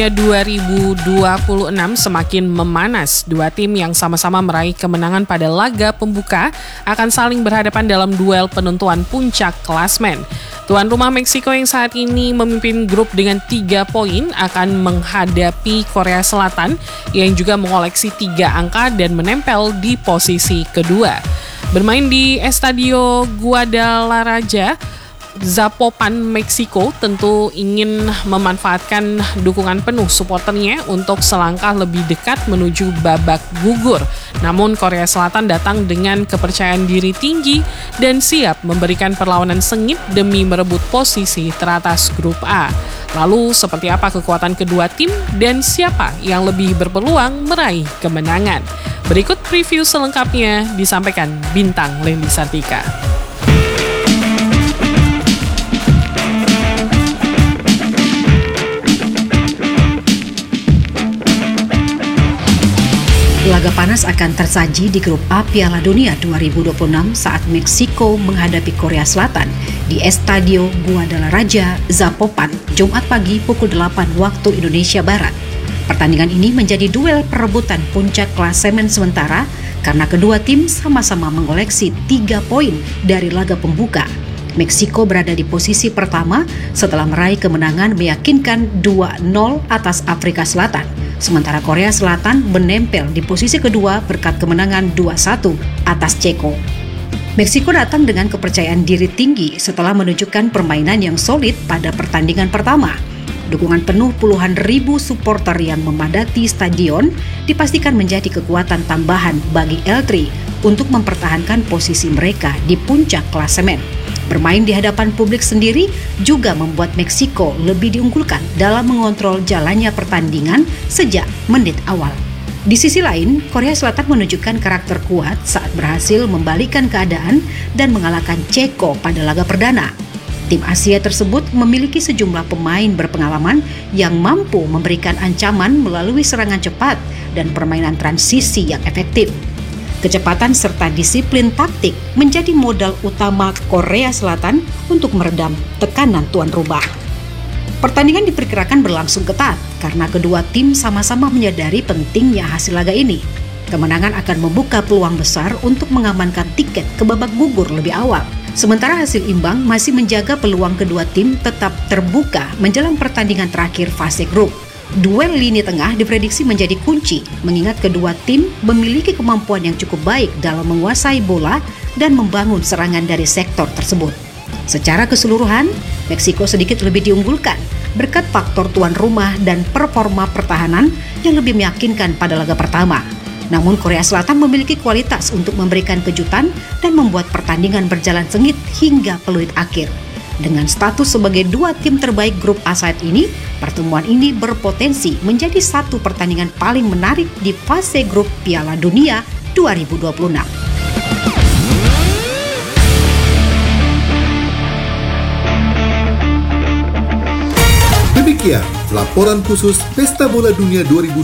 2026 semakin memanas. Dua tim yang sama-sama meraih kemenangan pada laga pembuka akan saling berhadapan dalam duel penentuan puncak klasmen. Tuan rumah Meksiko yang saat ini memimpin grup dengan 3 poin akan menghadapi Korea Selatan yang juga mengoleksi 3 angka dan menempel di posisi kedua. Bermain di Estadio Guadalajara, Zapopan, Meksiko tentu ingin memanfaatkan dukungan penuh suporternya untuk selangkah lebih dekat menuju babak gugur. Namun Korea Selatan datang dengan kepercayaan diri tinggi dan siap memberikan perlawanan sengit demi merebut posisi teratas grup A. Lalu seperti apa kekuatan kedua tim dan siapa yang lebih berpeluang meraih kemenangan? Berikut preview selengkapnya disampaikan Bintang Leli Sartika. Laga panas akan tersaji di grup A Piala Dunia 2026 saat Meksiko menghadapi Korea Selatan di Estadio Guadalajara, Zapopan, Jumat pagi pukul 8 waktu Indonesia Barat. Pertandingan ini menjadi duel perebutan puncak klasemen sementara karena kedua tim sama-sama mengoleksi 3 poin dari laga pembuka. Meksiko berada di posisi pertama setelah meraih kemenangan meyakinkan 2-0 atas Afrika Selatan. Sementara Korea Selatan menempel di posisi kedua berkat kemenangan 2-1 atas Ceko. Meksiko datang dengan kepercayaan diri tinggi setelah menunjukkan permainan yang solid pada pertandingan pertama. Dukungan penuh puluhan ribu supporter yang memadati stadion dipastikan menjadi kekuatan tambahan bagi L3 untuk mempertahankan posisi mereka di puncak klasemen. Bermain di hadapan publik sendiri juga membuat Meksiko lebih diunggulkan dalam mengontrol jalannya pertandingan sejak menit awal. Di sisi lain, Korea Selatan menunjukkan karakter kuat saat berhasil membalikkan keadaan dan mengalahkan Ceko pada laga perdana. Tim Asia tersebut memiliki sejumlah pemain berpengalaman yang mampu memberikan ancaman melalui serangan cepat dan permainan transisi yang efektif. Kecepatan serta disiplin taktik menjadi modal utama Korea Selatan untuk meredam tekanan tuan rumah. Pertandingan diperkirakan berlangsung ketat karena kedua tim sama-sama menyadari pentingnya hasil laga ini. Kemenangan akan membuka peluang besar untuk mengamankan tiket ke babak gugur lebih awal. Sementara hasil imbang masih menjaga peluang kedua tim tetap terbuka menjelang pertandingan terakhir fase grup. Duel lini tengah diprediksi menjadi kunci, mengingat kedua tim memiliki kemampuan yang cukup baik dalam menguasai bola dan membangun serangan dari sektor tersebut. Secara keseluruhan, Meksiko sedikit lebih diunggulkan berkat faktor tuan rumah dan performa pertahanan yang lebih meyakinkan pada laga pertama. Namun Korea Selatan memiliki kualitas untuk memberikan kejutan dan membuat pertandingan berjalan sengit hingga peluit akhir. Dengan status sebagai dua tim terbaik grup A saat ini, pertemuan ini berpotensi menjadi satu pertandingan paling menarik di fase grup Piala Dunia 2026. Demikian laporan khusus Pesta Bola Dunia 2026